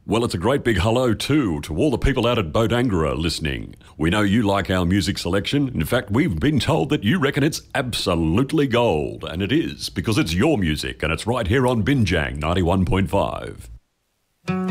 Well, it's a great big hello too to all the people out at Bodangra listening. We know you like our music selection. In fact, we've been told that you reckon it's absolutely gold. And it is, because it's your music and it's right here on Binjang 91.5.